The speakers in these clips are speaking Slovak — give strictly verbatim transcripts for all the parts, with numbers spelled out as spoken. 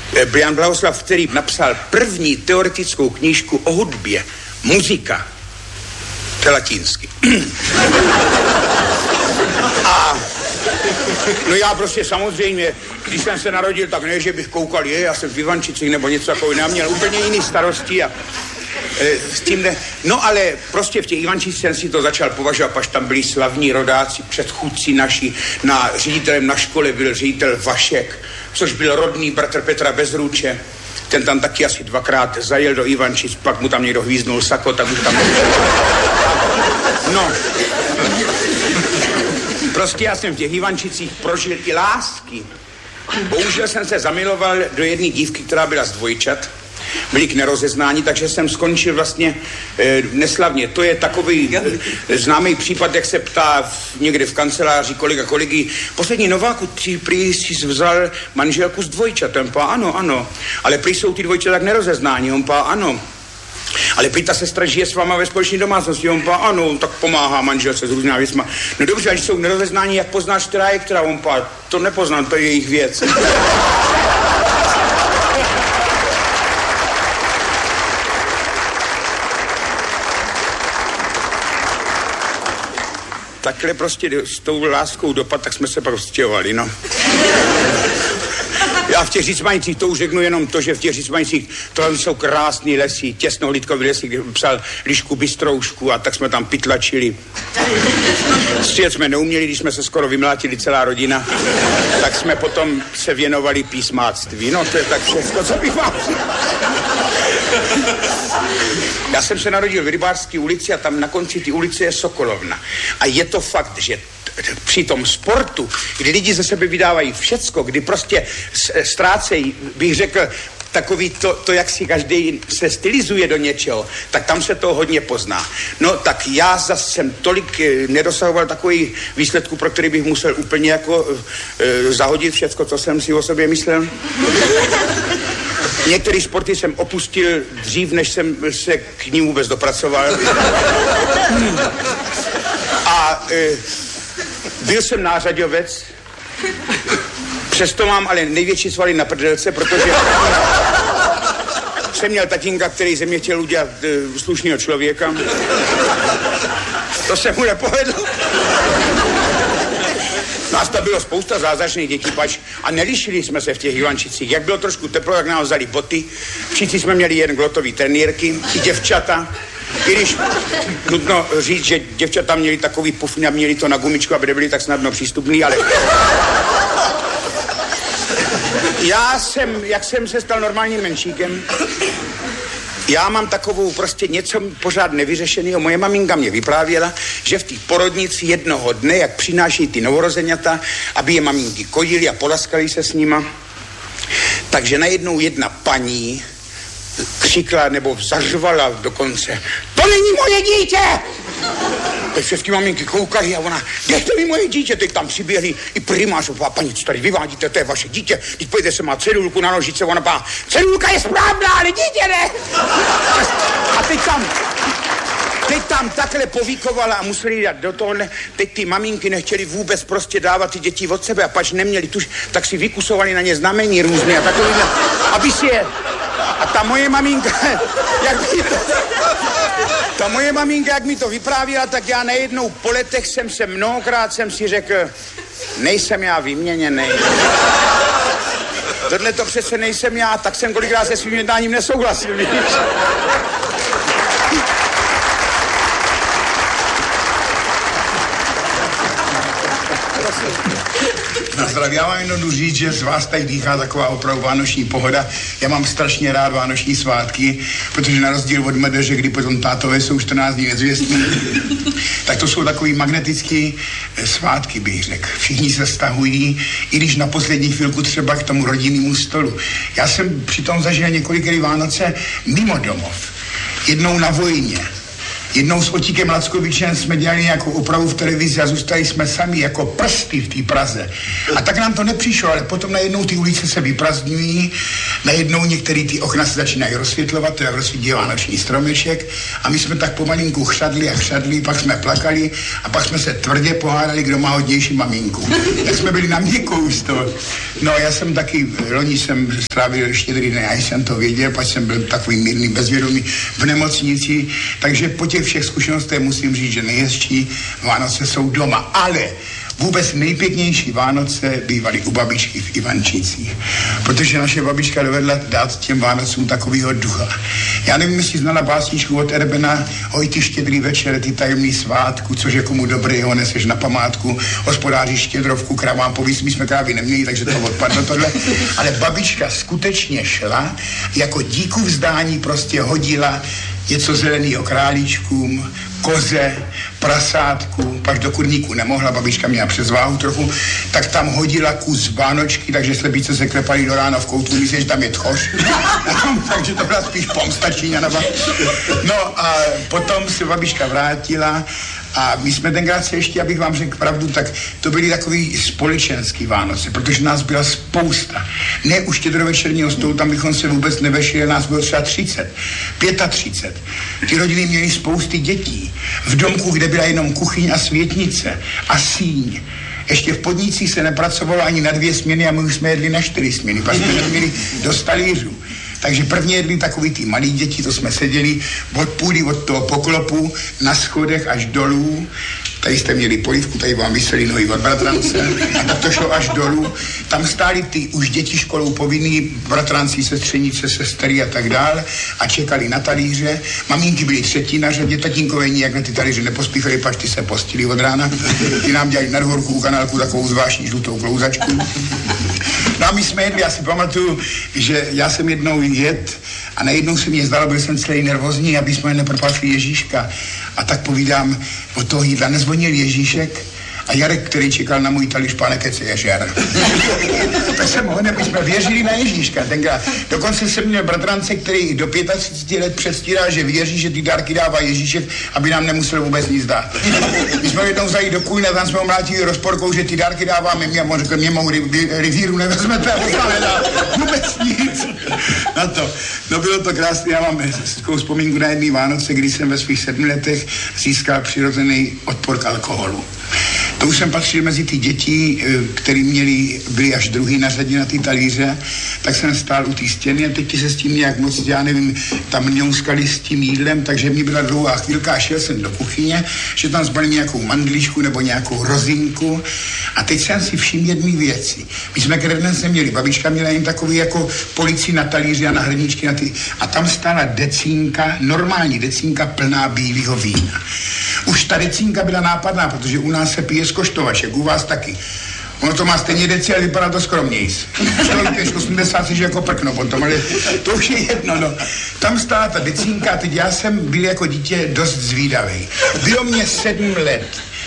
Jan Blahoslav, který napsal první teoretickou knížku o hudbě, muzika, to je latinsky. A no já prostě samozřejmě, když jsem se narodil, tak ne, že bych koukal, je, já jsem v Ivančicích nebo něco takového, já měl úplně jiný starosti a e, s tím ne. No ale prostě v těch Ivančicích jsem si to začal považovat, až tam byli slavní rodáci, předchůdci naši, na ředitelem na škole byl ředitel Vašek, což byl rodný bratr Petra Bezruče. Ten tam taky asi dvakrát zajel do Ivančic, pak mu tam někdo hvíznul sako, tak už tam... No. Prostě já jsem v těch Ivančicích prožil i lásky. Bohužel jsem se zamiloval do jedné dívky, která byla z Dvojčat. Byli k nerozeznání, takže jsem skončil vlastně e, neslavně. To je takový e, známý případ, jak se ptá v, někde v kanceláři kolega kolegy. Poslední Nováku, ty prý jsi vzal manželku z Dvojčat. On pá, ano, ano. Ale prý jsou ty Dvojčata k nerozeznání. On pá, ano. Ale prý ta sestra žije s váma ve společné domácnosti. On pá, ano, tak pomáhá manželce s různými věcma. No dobře, ale když jsou k nerozeznání, jak poznáš, která je která? On pá, to nepoznám, to je jejich věc. Takhle prostě s tou láskou dopad, tak jsme se pak stěhovali, no. Já v těch Řícmanicích to už řeknu jenom to, že v těch Řícmanicích tohle jsou krásný lesy, těsnohlídkový lesy, kde psal Lišku Bystroušku a tak jsme tam pytlačili. Střílet jsme neuměli, když jsme se skoro vymlátili celá rodina, tak jsme potom se věnovali písmáctví. No to je tak všechno, co bych vám... Já jsem se narodil v Rybářské ulici a tam na konci té ulice je Sokolovna. A je to fakt, že při tom sportu, kdy lidi ze sebe vydávají všecko, kdy prostě ztrácejí, bych řekl, takový to, to, jak si každý se stylizuje do něčeho, tak tam se to hodně pozná. No tak já zase jsem tolik nedosahoval takových výsledků, pro který bych musel úplně jako e, zahodit všecko, co jsem si o sobě myslel. Některé sporty jsem opustil dřív, než jsem se k ním vůbec dopracoval. A e, byl jsem nářadovec, přesto mám ale největší svaly na prdelce, protože jsem měl tatínka, který ze mě chtěl udělat e, slušného člověka. To se mu nepovedlo. Nás to bylo spousta zázračných dětí, pač a nelišili jsme se v těch Ivančicích. Jak bylo trošku teplo, tak nám vzali boty. Všichni jsme měli jen glotový trenýrky, i děvčata. I když nutno říct, že děvčata měli takový puf, měli to na gumičku, aby nebyli tak snadno přístupný, ale... Já jsem, jak jsem se stal normálním menšíkem, já mám takovou prostě něco pořád nevyřešeného. Moje maminka mě vyprávěla, že v té porodnici jednoho dne, jak přináší ty novorozeňata, aby je maminky kojili a polaskali se s nima, takže najednou jedna paní křikla nebo zařvala dokonce: to není moje dítě! Teď všechny maminky koukali a ona: děchte mi moje dítě. Teď tam přiběhli i primář, a paní, co tady vyvádíte, to je vaše dítě. Teď pojďte se, má cedulku na nožice, ona pá: cedulka je správná, ale dítě ne. A teď tam, teď tam takhle povíkovala a museli dát do tohohle. Teď ty maminky nechtěli vůbec prostě dávat ty děti od sebe a pač neměli tuž, tak si vykusovali na ně znamení různé a takovýhle, aby si je... A ta moje maminka, jak mi to, ta moje maminka, jak mi to vyprávěla, tak já najednou po letech jsem se mnohokrát jsem si řekl: nejsem já vyměněný. Tohle to přece nejsem já, tak jsem kolikrát se svým jednáním nesouhlasil, víš? Na zdraví, já vám jenom jdu říct, že z vás tady dýchá taková opravdu vánoční pohoda. Já mám strašně rád vánoční svátky, protože na rozdíl od medeže, kdy potom tátové jsou čtrnáct dní nezvěstní, tak to jsou takový magnetický svátky, bych řekl. Všichni se stahují, i když na poslední chvilku třeba k tomu rodinnému stolu. Já jsem přitom zažil několikrát Vánoce mimo domov. Jednou na vojně. Jednou s Otíkem Lackovičem jsme dělali nějakou opravu v televizi a zůstali jsme sami jako prsty v té Praze. A tak nám to nepřišlo, ale potom najednou ty ulice se vyprazdňují Najednou některý ty okna se začínají rozsvětlovat, to je rozsvítí vánoční stromeček a my jsme tak pomalinku chřadli a chřadli, pak jsme plakali a pak jsme se tvrdě pohádali, kdo má hodnější maminku. Jak jsme byli na měkkou z toho. No já jsem taky, loni jsem strávil štědrý den, já jsem to věděl, pak jsem byl takový mírný, bezvědomý v nemocnici, takže po těch všech zkušenostech musím říct, že nejhezčí Vánoce jsou doma, ale vůbec nejpěknější Vánoce bývaly u babičky v Ivančicích, protože naše babička dovedla dát těm Vánocům takovýho ducha. Já nevím, jestli znala básničku od Erbena, hoj ty štědrý večer, ty tajemný svátku, což je komu dobrýho neseš na památku, hospodáři štědrovku, kravám povíc, my jsme krávy neměli, takže to odpadlo tohle, ale babička skutečně šla, jako díku vzdání prostě hodila něco zeleného králíčkům, koze, prasátku, pak do kurníku nemohla, babička měla přes váhu trochu, tak tam hodila kus vánočky, takže slepice se klepali do rána v koutku, myslím, že tam je tchoř. Takže to byla spíš pomsta Číňanova. No a potom se babička vrátila a my jsme tenkrát se ještě, abych vám řekl pravdu, tak to byly takový společenský Vánoce, protože nás byla spousta. Ne už štědrovečerního stolu, tam bychom se vůbec nevešli, nás bylo třeba třicet, třicet pět. Ty rodiny měly spousty dětí. V domku, kde byla jenom kuchyň a světnice a síň. Ještě v podnicích se nepracovalo ani na dvě směny a my už jsme jedli na čtyři směny, pak jsme neměli do talířů. Takže prvně jedli takový ty malí děti, to jsme seděli od půdy, od toho poklopu, na schodech až dolů. Tady jste měli polívku, tady vám vysely nohy od bratrance a tak to šlo až dolů. Tam stály ty už děti školou povinný, bratranci, sestřenice, sestry a tak dál a čekali na talíře. Maminky byly třetí na řadě, tatínkové nijak na ty talíře nepospíchali, pak ty se postili od rána. Ty nám dělali nad horku u kanálku takovou zvláštní žlutou klouzačku. No a my jsme jedli, já si pamatuju, že já jsem jednou jet a najednou se mě zdalo, byl jsem celý nervózní, aby jsme nepropásli Ježíška. A tak povídám, od toho jídla nezvonil Ježíšek a Jarek, který čekal na můj talíř, pane kece, Ježer. Tak jsem ho, my jsme věřili na Ježíška tenkrát. Dokonce jsem měl bratrance, který do třicet pět let předstíral, že věří, že ty dárky dává Ježíšek, aby nám nemusel vůbec nic dát. My jsme jednou zajít do Kůjna, tam jsme ho mlátili rozporkou, že ty dárky dáváme mě, a on řekl, mě mou rivíru nevezmete, a nedá vůbec nic. Na to. No bylo to krásné, já mám takovou vzpomínku na jedný Vánoce, kdy jsem ve svých sedmi letech získal přirozený odpor k alkoholu. To už jsem patřil mezi ty děti, který měli, byli až druhý na řadě na ty talíře, tak jsem stál u té stěny a teď se s tím nějak moc, já nevím, tam mňouskali s tím jídlem, takže mi byla dlouhá chvílka a šel jsem do kuchyně, že tam zbalili nějakou mandličku nebo nějakou rozinku a teď jsem si všiml jedné věci. My jsme kredence měli, babička měla jen takový jako policii na talíři a na hrníčky na ty, a tam stála decínka, normální decínka plná bílého vína. Už ta decínka byla nápadná, protože u nás se pije z koštovaček, u vás taky. Ono to má stejně deci, ale vypadá to skromnějc. Člověk osmdesát se jako prkno potom, ale to už je jedno, no. Tam stála ta decínka a teď já jsem byl jako dítě dost zvídavý. Bylo mě sedm let.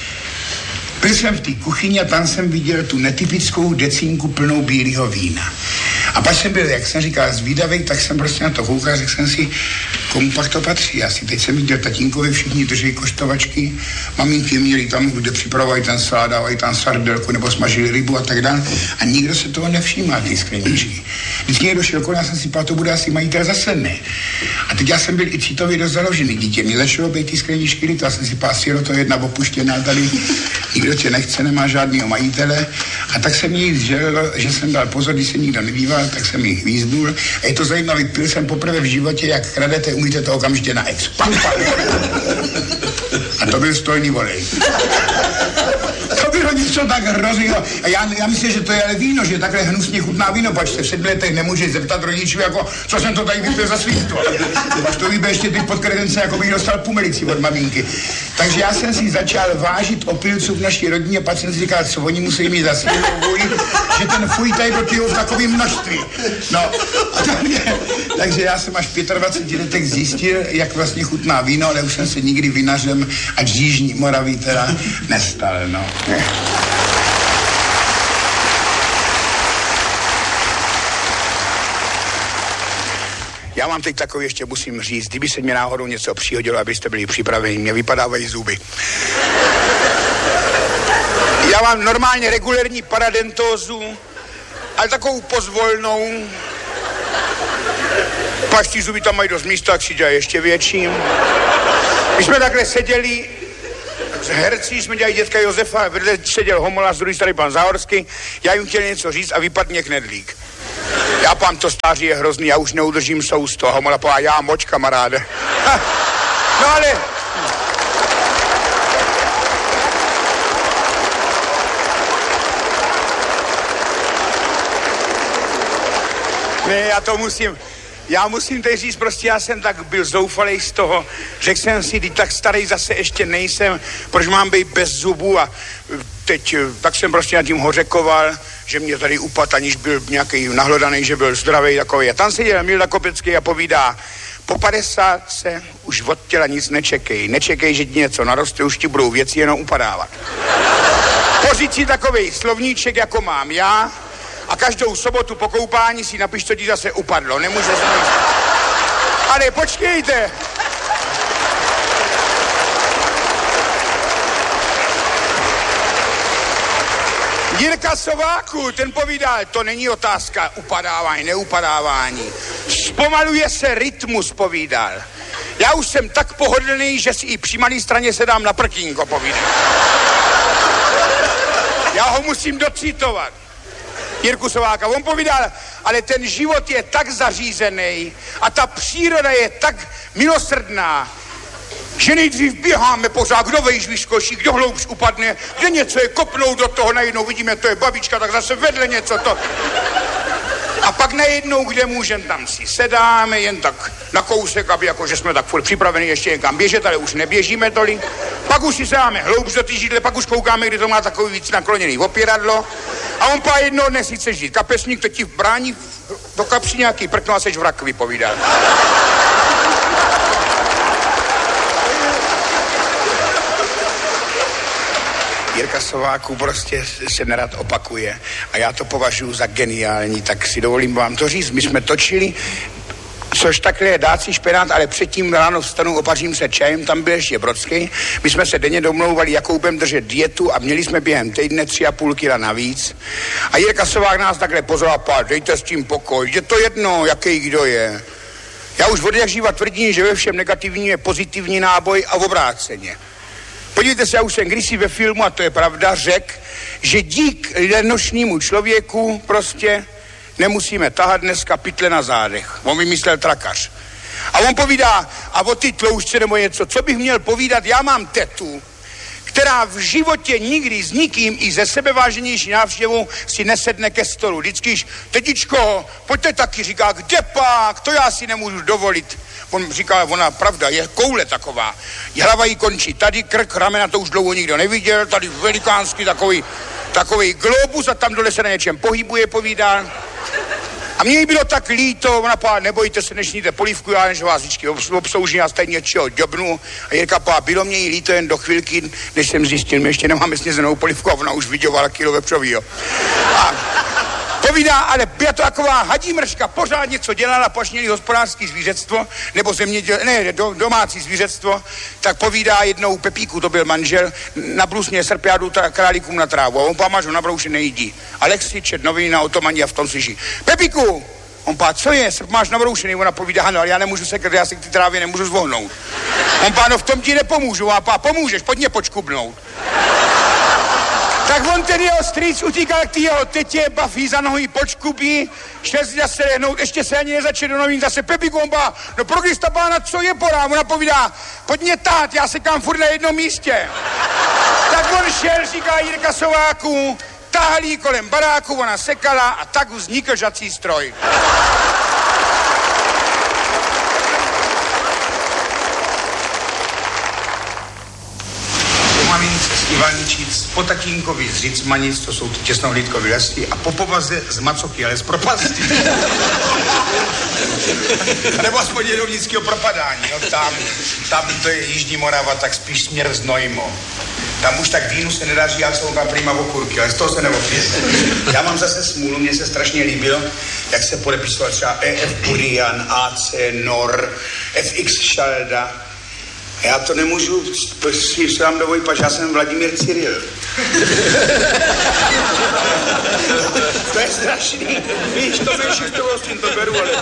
Byl jsem v té kuchyni a tam jsem viděl tu netypickou decínku plnou bílého vína. A pak jsem byl, jak jsem říkal, zvídavý, tak jsem prostě na to koukal, řekl jsem si, komu pak to patří. Asi teď jsem viděl tatínkovi, všichni drží koštovačky, maminky měli tam, kde připravovají ten salát, dávají tam sardelku nebo smažili rybu a tak dále. A nikdo se toho nevšímá, ty skleničky. Vždycky někdo šel kolem, já jsem si pál, to bude asi majitel zase ne. A teď já jsem byl i citově dost založený dítě. Mě začalo být ty skleničky líto, já jsem si pál, siro, to je jedna opuštěná tady, nikdo tě nechce, nemá žádného majitele. A tak jsem jí zželil, že jsem dal pozor, když se nikdo nedíval, tak jsem jí hvízdnul. A je to zajímavý, pil jsem poprvé v životě, jak kradete, umíte to okamžitě na ex. Pam, pam. A to byl stolní volej. To bylo něco tak hrozného. A já, já myslím, že to je ale víno, že takhle hnusně chutná víno, pač se v sedmi letech nemůže zeptat rodičů, jako, co jsem to tady vypil za svýstvo. Pač to vybe ještě ty podkredence, jako bych dostal pumelici od maminky. Takže já jsem si začal vážit opilců v naší rodině, pak jsem si říkal, co oni musí mít za světlou vůli, že ten fuj tady propijou v takovém množství. No, a to mě, takže já jsem až v dvaceti pěti letech zjistil, jak vlastně chutná víno, ale už jsem se nikdy vinařem, ať z Jižní Moravy teda, nestal, no. Já vám teď takový ještě musím říct, kdyby se mě náhodou něco přihodilo, abyste byli připraveni, mě vypadávají zuby. Já mám normálně regulérní paradentózu, ale takovou pozvolnou. Pak ty zuby tam mají dost místa, tak si dělají ještě větším. My jsme takhle seděli, s hercí jsme dělali dětka Josefa, vedle seděl Homola, z druhé strany pan Záhorský, já jim chtěl něco říct a vypadl mě Knedlík. Já pán, to stáří je hrozný, já už neudržím sousto. A Homola pová, já moč, kamaráde. No ale... Ne, já to musím... Já musím teď říct, prostě já jsem tak byl zoufalej z toho, řekl jsem si, tak starý zase ještě nejsem, proč mám být bez zubů a teď tak jsem prostě nad tím hořekoval, že mě tady upadl, aniž byl nějaký nahlodaný, že byl zdravý takový. A tam seděl Milda Kopecký a povídá, po padesátce už od těla nic nečekej, nečekej, že ti něco naroste, už ti budou věci jenom upadávat. Pořiď si takovej slovníček, jako mám já, a každou sobotu po koupání si napiš, co ti zase upadlo. Nemůže se nic. Ale počkejte. Jirka Sováku, ten povídal, to není otázka upadávání, neupadávání. Zpomaluje se rytmus, povídal. Já už jsem tak pohodlný, že si i při malé straně se dám na prkínko, povídal. Já ho musím docitovat. Jirku Sováka, on povídal, ale ten život je tak zařízený a ta příroda je tak milosrdná, že nejdřív běháme pořád, kdo vejš vyskočí, kdo hloubš upadne, kde něco je kopnou do toho, najednou vidíme, to je babička, tak zase vedle něco to. A pak najednou, kde můžem, tam si sedáme, jen tak na kousek, aby jako, že jsme tak furt připraveni ještě někam běžet, ale už neběžíme tolik. Pak už si sedáme hloubš do té židle, pak už koukáme, kdy to má takový víc nakloněný opěradlo. A on pá jednoho dne si chce žít kapesník, to ti brání do kapsy nějaký prkno a seš v rakvi, povídá. Jirka Sováku prostě se nerad opakuje a já to považuji za geniální, tak si dovolím vám to říct. My jsme točili, což takhle je dácí špenát, ale předtím ráno vstanu, opařím se čajem, tam byl ještě Brodský. My jsme se denně domlouvali, jakou budeme držet dietu a měli jsme během týdne tři a půl kila navíc. A Jirka Sovák nás takhle pozval, dejte s tím pokoj, je to jedno, jaký kdo je. Já už od jak živa tvrdím, že ve všem negativní je pozitivní náboj a obráceně. Podívejte se, já už jsem kdysi ve filmu, a to je pravda, řekl, že dík lenošnímu člověku prostě nemusíme tahat dneska pytle na zádech. On vymyslel trakař. A on povídá, a o ty tloušťce nebo něco, co bych měl povídat, já mám tetu, která v životě nikdy s nikým i ze sebeváženější návštěvou si nesedne ke stolu. Vždycky, tetičko, pojďte taky, říká, kde pak, to já si nemůžu dovolit. On říká, ona pravda, je koule taková. Hlava jí končí tady, krk, ramena, to už dlouho nikdo neviděl, tady velikánský takový, takový globus a tam dole se na něčem pohybuje, povídá. A mně jí bylo tak líto, ona pá, nebojte se, než sníte polívku, já než vás vždycky obsloužím, já stejně něčeho děbnu. A Jirka pá, bylo mě jí líto jen do chvilky, než jsem zjistil, my ještě nemáme snězenou polívku a ona už vyděvala kilo vepřovýho. A povídá, ale byla to taková hadí mrška, pořád něco dělala, pač měli hospodářský zvířectvo, nebo zeměděl, ne, do, domácí zvířectvo, tak povídá jednou Pepíku, to byl manžel, nabrusně srpiádu králíkům na trávu a on pá, máš ho nabroušený nejídí. Alexi čet noviny na otomaní a v tom slyší, Pepíku, on pá, co je, srp máš nabroušený, ona povídá, ano, ale já nemůžu sekat, já se k ty trávě nemůžu zvohnout. On pá, no v tom ti nepomůžu, a pá, pomůžeš, pojď mě počkubnout. Tak on ten jeho strýc utíkal k té jeho tetě, bafí za nohy, počkubí, šel si zase lehnout, ještě se ani nezačal do novin, zase Pepi Gomba, no pro Krista pána, co je porá? Ona povídá, pojď mě tát, já sekám furt na jednom místě. Tak on šel, říká Jirka Sováku, táhlí kolem baráku, ona sekala a tak vznikl žací stroj. Mamince z Ivaničic, po tatínkovi z Řicmanic, to jsou ty těsnohlídkovy lesy, a po povaze z Macoky, ale z propasti. Nebo aspoň jedovnického propadání, no tam, tam to je Jižní Morava, tak spíš směr Znojmo. Tam už tak vínu se nedaří, jak jsou tam prima okurky, ale z toho se neopěste. Já mám zase smůlu, mně se strašně líbilo, jak se podepisoval třeba E F Burian, A C Nor, F X Šalda. Já to nemůžu, si se vám dovolit, pač já jsem Vladimír Cyril. To je strašný. Víš, to menší s toho s tím to beru, ale...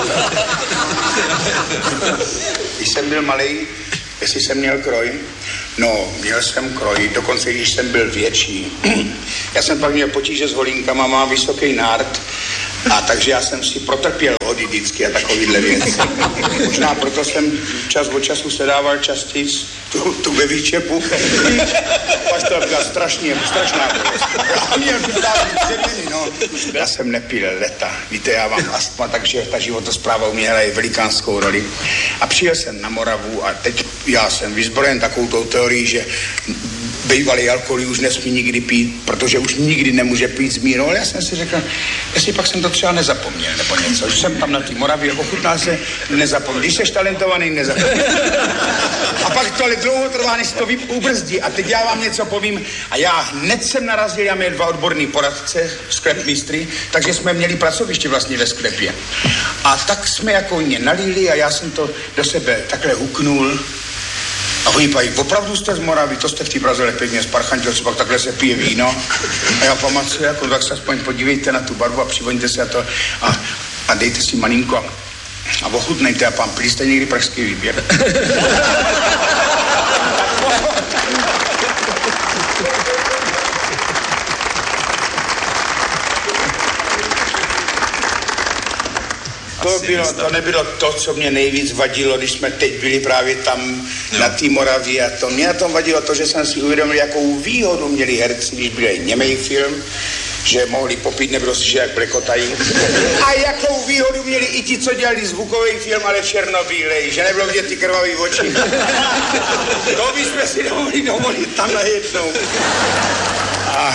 Když jsem byl malej, jestli jsem měl kroj, no, měl jsem kroj, dokonce když jsem byl větší. Já jsem pak měl potíže s holínkama, mám vysoký nárt, a takže já jsem si protrpěl hody vždycky a takovýhle věci. Možná proto jsem čas od času sedával častěji tu, tu ve výčepu. Pak to byla strašně, strašná bolest. A měl tu dávný předměny, no. Já jsem nepil leta. Víte, já mám astma, takže ta životospráva u mě hraje velikánskou roli. A přijel jsem na Moravu a teď já jsem vyzbrojen takovou tou teorií, že bývalý alkohol už nesmí nikdy pít, protože už nikdy nemůže pít s mírou, ale já jsem si řekl, jestli pak jsem to třeba nezapomněl, nebo něco, že jsem tam na té Moravě ochutnal se, nezapomněl. Když seš talentovaný, nezapomněl. A pak to ale dlouho trvá, než to ubrzdí. A teď já vám něco povím. A já hned jsem narazil, já měl dva odborný poradce, sklepmistry, takže jsme měli pracoviště vlastně ve sklepě. A tak jsme jako mě nalili a já jsem to do sebe takhle huknul. A oni pají, opravdu jste z Moravy, to jste v té Praze pěkně sparchantil, co pak takhle se pije víno. A já pamatuju, jako tak se aspoň podívejte na tu barvu a přivoňte se a to a, a dejte si malinko a, a ochutnejte a pán, pili jste někdy pražský výběr. To, bylo, to nebylo to, co mě nejvíc vadilo, když jsme teď byli právě tam jo. na té Moravě. A to mě na tom vadilo to, že jsem si uvědomil, jakou výhodu měli herci, když byl němej film, že mohli popít, nebylo si, že jak blekotají. A jakou výhodu měli i ti, co dělali zvukový film, ale černobílej, že nebylo vidět ty krvavý oči. To bychom si nemohli dovolit tam najednou. A...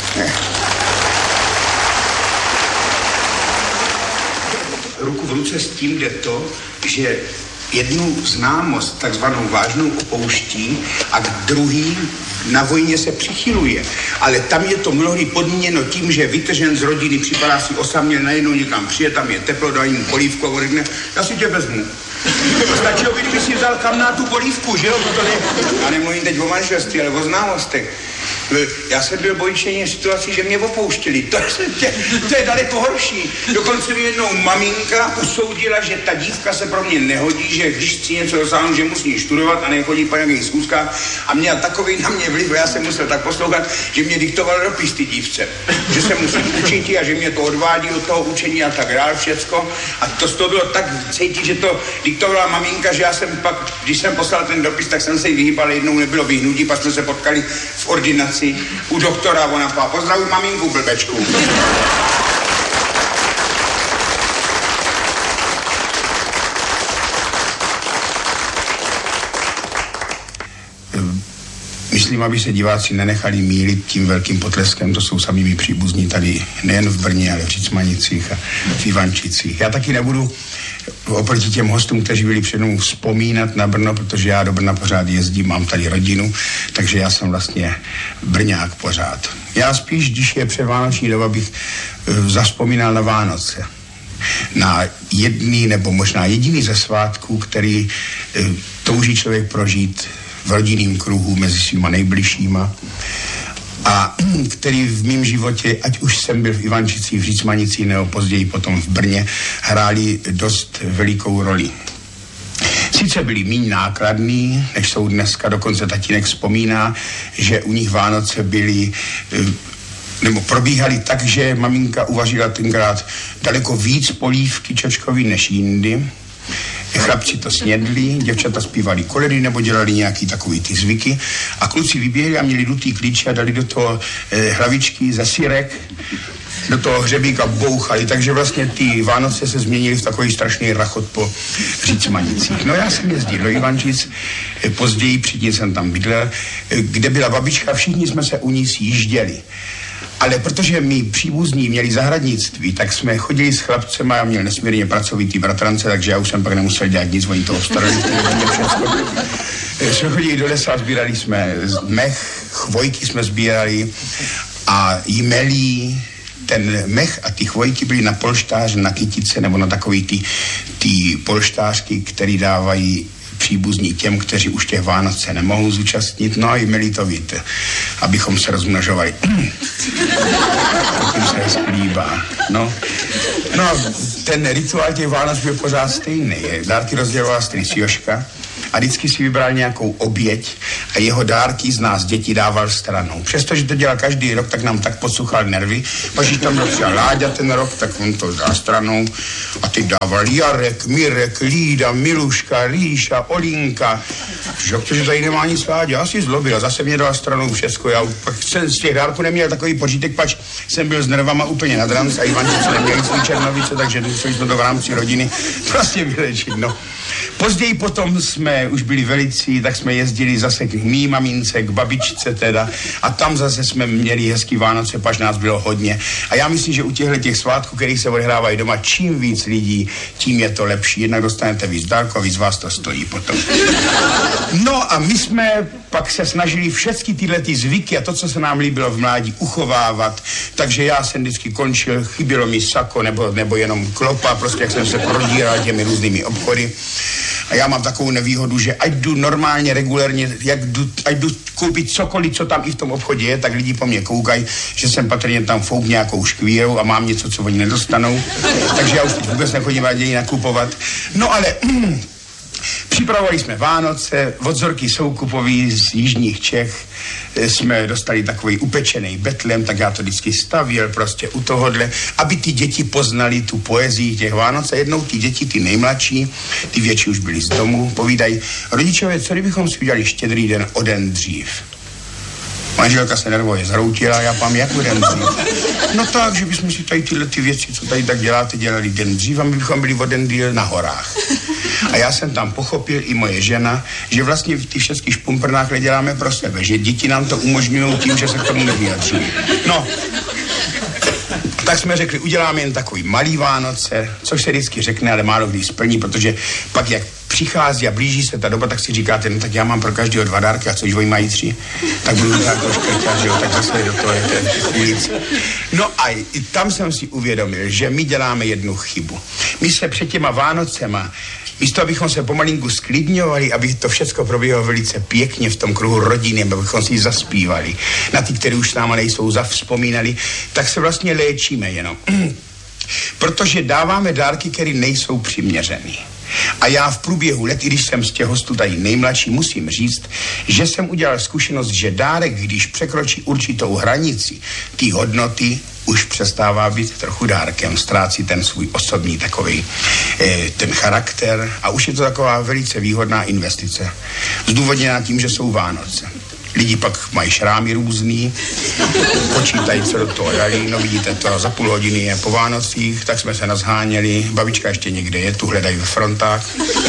Ruku v ruce s tím jde to, že jednu známost, takzvanou vážnou opouští a k druhý na vojně se přichyluje. Ale tam je to mnohdy podmíněno tím, že je vytržen z rodiny, připadá si osaměl, najednou někam přijde, tam je teplo, dá jim polívku a řekne, já si tě vezmu. Stačilo by, kdyby si vzal kam na tu polívku, že jo? To ne... Já nemluvím teď o manželství, ale o známostech. Já jsem byl bojčeně v situaci, že mě opouštěli. To je, to je daleko horší. Dokonce mi jednou maminka usoudila, že ta dívka se pro mě nehodí, že když chci něco dosáhnu, že musí studovat a nechodí po nějakých zkouškách. A měla takový na mě vliv, já jsem musel tak poslouchat, že mě diktoval dopis ty dívce. Že se musím učit a že mě to odvádí od toho učení a tak dál všecko. A to z toho bylo tak cítit, že to diktovala maminka, že já jsem pak, když jsem poslal ten dopis, tak jsem se jí vyhýbal, jednou nebylo vyhnutí, pak jsme se potkali v ordinaci u doktora, ona pá, pozdravuj maminku, blbečku. Myslím, aby se diváci nenechali mýlit tím velkým potleskem, to jsou sami mý příbuzní tady, nejen v Brně, ale v Řícmanicích a v Ivančicích. Já taky nebudu oproti těm hostům, kteří byli před mnou, vzpomínat na Brno, protože já do Brna pořád jezdím, mám tady rodinu, takže já jsem vlastně Brňák pořád. Já spíš, když je předvánoční doba, bych uh, zavzpomínal na Vánoce. Na jedný nebo možná jediný ze svátků, který uh, touží člověk prožít v rodinném kruhu mezi svýma nejbližšíma a který v mém životě, ať už jsem byl v Ivančicích, v Řícmanicích nebo později potom v Brně, hráli dost velikou roli. Sice byli méně nákladný, než jsou dneska, dokonce tatínek vzpomíná, že u nich Vánoce byly nebo probíhaly tak, že maminka uvařila tenkrát daleko víc polívky čočkový než jindy. Chlapci to snědli, děvčata zpívali koledy nebo dělali nějaký takový ty zvyky a kluci vyběhli a měli dutý klíče a dali do toho eh, hlavičky za syrek, do toho hřebíka bouchali, takže vlastně ty Vánoce se změnily v takový strašný rachot po Řícmanicích. No já jsem jezdil do Ivančic, eh, později předtím jsem tam bydlel, eh, kde byla babička, všichni jsme se u ní sjížděli. Ale protože my příbuzní měli zahradnictví, tak jsme chodili s chlapcema, já měl nesmírně pracovitý bratrance, takže já už jsem pak nemusel dělat nic, oni toho starali. Jsme chodili do lesa, sbírali jsme mech, chvojky jsme sbírali a jmelí. Ten mech a ty chvojky byly na polštář, na kytice nebo na takový ty, ty polštářky, které dávají příbuzní těm, kteří už těch Vánoc se nemohou zúčastnit. No a i milí to víte, abychom se rozmnožovali. Tím se sklíbá. No. no a ten rituál těch Vánoc byl pořád stejný. Dárky rozdělovala strýc Joška a vždycky si vybral nějakou oběť a jeho dárky z nás dětí dával stranou. Přestože to dělal každý rok, tak nám tak podsuchal nervy. Pak když tam přijel Láďa ten rok, tak on to dal stranou a teď dával Jarek, Mirek, Lída, Miluška, Ríša, Olinka. Protože tady nemá nic Láďa, asi zlobil. Zase mě dal stranou všecko. Já pak jsem z těch dárků neměl takový pořítek, pač jsem byl s nervama úplně nad ranc a Ivančice neměli svůj Černovice, takže museli jsme to v rámci rodiny prostě vylečit. No. Později potom jsme už byli velicí, tak jsme jezdili zase k mý mamince, k babičce teda a tam zase jsme měli hezký Vánoce, pač nás bylo hodně. A já myslím, že u těchto těch svátků, kterých se odehrávají doma, čím víc lidí, tím je to lepší. Jednak dostanete víc dárku a víc vás to stojí potom. No a my jsme pak se snažili všechny tyhle ty zvyky a to, co se nám líbilo v mládí, uchovávat. Takže já jsem vždycky končil, chybělo mi sako nebo, nebo jenom klopa, prostě jak jsem se prodíral těmi různými obchody. A já mám takovou nevýhodu, že ať jdu normálně, regulérně, jak jdu, ať jdu koupit cokoliv, co tam i v tom obchodě je, tak lidi po mně koukají, že jsem patrně tam fouk nějakou škvírou a mám něco, co oni nedostanou. Takže já už teď vůbec nechodím raději nakupovat. No ale mm, připravovali jsme Vánoce, od Zorky Soukupový z jižních Čech jsme dostali takový upečený betlem, tak já to vždycky stavěl prostě u tohodle, aby ty děti poznali tu poezii těch Vánoc. A jednou ty děti, ty nejmladší, ty větší už byli z domu, povídají, rodičové, co kdybychom si udělali Štědrý den o den dřív? Manželka se nervově zhroutila, já pám, jak den dřív? No tak, že bychom si tady tyhle ty věci, co tady tak děláte, dělali den dřív a my bychom byli o den díl na horách. A já jsem tam pochopil, i moje žena, že vlastně v těch všechých špumprnách neděláme pro sebe, že děti nám to umožňují tím, že se k tomu nevyjadřují. No, tak jsme řekli, uděláme jen takový malý Vánoce, což se vždycky řekne, ale málo kdy splní, protože pak jak přichází a blíží se ta doba, tak si říkáte, no tak já mám pro každého dva dárky, a co, když oni mají tři, tak budu tak škrtat, že jo, tak zase do toho je ten ulic. No a i tam jsem si uvědomil, že my děláme jednu chybu. My se před těma Vánocema, místo abychom se pomalinku sklidňovali, aby to všecko probíhalo velice pěkně v tom kruhu rodiny, abychom si zaspívali, na ty, které už s náma nejsou, zavzpomínali, tak se vlastně léčíme jenom. Protože dáváme dárky, které nejsou přiměřený. A já v průběhu let, i když jsem z těch hostů tady nejmladší, musím říct, že jsem udělal zkušenost, že dárek, když překročí určitou hranici té hodnoty, už přestává být trochu dárkem, ztrácí ten svůj osobní takový eh, ten charakter a už je to taková velice výhodná investice. Zdůvodněná tím, že jsou Vánoce. Lidi pak mají šrámy různý, počítají, co do toho dali, no vidíte to, za půl hodiny je po Vánocích, tak jsme se nazháněli, babička ještě někde je, tu hledají ve frontách.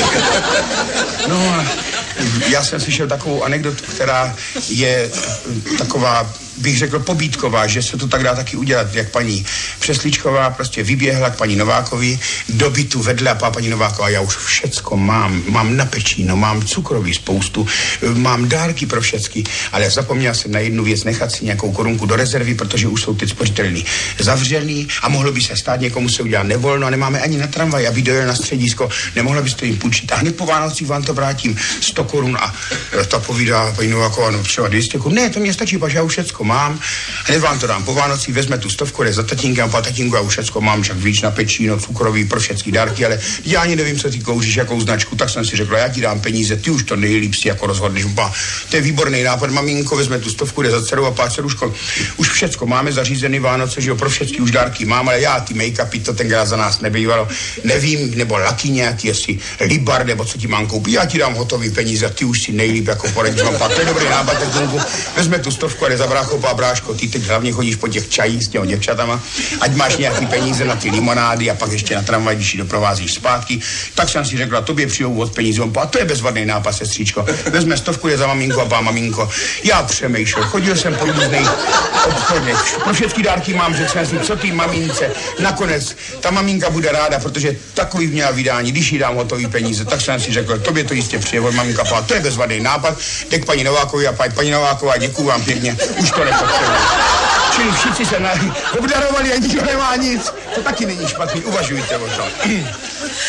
No a já jsem slyšel takovou anekdotu, která je taková, bych řekl, pobídková, že se to tak dá taky udělat, jak paní Přeslíčková prostě vyběhla k paní Novákovi do bytu vedle a paní Nováková, já už všecko mám, mám na pečíno, mám cukroví spoustu, mám dárky pro všecky, ale zapomněla jsem na jednu věc, nechat si nějakou korunku do rezervy, protože už jsou ty spořitelny zavřený a mohlo by se stát, někomu se udělat nevolno a nemáme ani na tramvaj, aby dojel na středisko, nemohla byste jim půjčit a hned po Vánocích vám to vrátím sto korun a ta povídá paní Nováková, no třeba dvě stě korun, ne, to mě stačí, pač já už všecko mám, hned vám to dám po Vánocích, vezme tu stovku, jde za tatínkem, po tatínku, já už všecko mám, však víc na pečíno, cukrový, pro všechny dárky, ale já ani nevím, co ty kouříš, jakou značku, tak jsem si řekla, já ti dám peníze, ty už to nejlíp si jako rozhodneš, pa, to je výborný nápad, maminko, vezme tu stovku, jde za dcerou a pá, dceruško, už všecko máme zařízený Vánoce, že jo, pro všechny už dárky mám, ale já ty make-upy, to tenkrát za nás nebývalo, nevím, nebo laky nějaký, jestli Libar, nebo co ti mám koupit, já ti dám hotový peníze, ty už si nejlíp jako poradíš, mám pak, to je dobrý nápad, tatínku, vezme tu stovku a jde za brácho, pá, bráško, ty teď hlavně chodíš po těch čajích s těmi děvčatama, ať máš nějaký peníze na ty limonády a pak ještě na tramvaj, když ji doprovázíš zpátky, tak jsem si řekla, tobě přijou od peníze, on pá, to je bezvadný nápad, sestříčko, vezme stovku, jde za maminko a pá, maminko, já přemýšlel, chodil jsem po různých obchodech, pro všechny dárky mám, řekl jsem si, co ty mamince, nakonec ta maminka bude ráda, protože takový měla vydání, když jí dám hotový peníze, tak jsem si řekl, tobě to jistě přijde od maminka, pá, to je bezvadný nápad, jde k paní Novákovi a pá, paní Nováková, děkuju vám pěkně, už to nepotřebuji. Čili všichni se na... obdarovali a nikdo nemá nic. To taky není špatný, uvažujte o tom.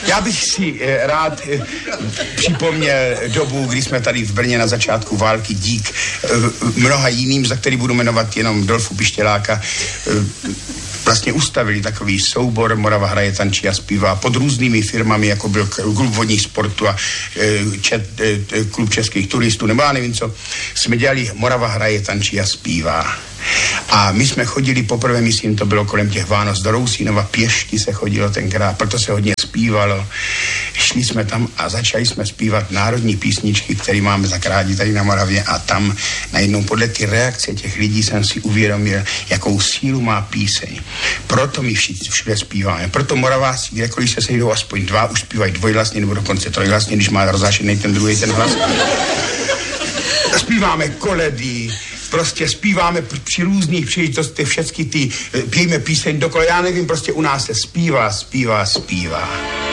Já bych si eh, rád eh, připomněl dobu, kdy jsme tady v Brně na začátku války dík eh, mnoha jiným, za který budu jmenovat jenom Dolfu Pištěláka, eh, vlastně ustavili takový soubor Morava hraje, tančí a zpívá pod různými firmami, jako byl klub vodních sportu a eh, čet, eh, klub českých turistů, nebo já nevím co. Jsme dělali Morava hraje, tančí a zpívá. A my jsme chodili poprvé, myslím, to bylo kolem těch Vánoc do Rousínova, pěšky se chodilo tenkrát, proto se hodně zpívalo. Šli jsme tam a začali jsme zpívat národní písničky, které máme tak rádi tady na Moravě, a tam najednou podle ty reakce těch lidí jsem si uvědomil, jakou sílu má píseň. Proto my všichni všude zpíváme. Proto Moraváci, kdekoliv se sejdou aspoň dva, už zpívají dvojhlasně nebo dokonce trojhlasně, když má rozzášený ten druhý ten hlas. Zpíváme koledy, prostě zpíváme při různých příležitostech všechny ty, pijeme píseň dokola, já nevím, prostě u nás se zpívá, zpívá, zpívá.